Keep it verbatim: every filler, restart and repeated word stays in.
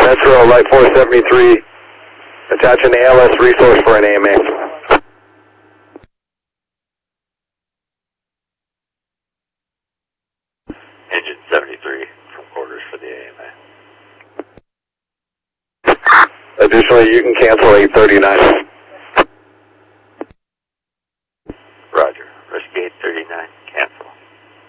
Metro Light four seventy-three, attach an A L S resource for an A M A. Engine seventy-three, orders for the A M A. Additionally, you can cancel eight thirty-nine.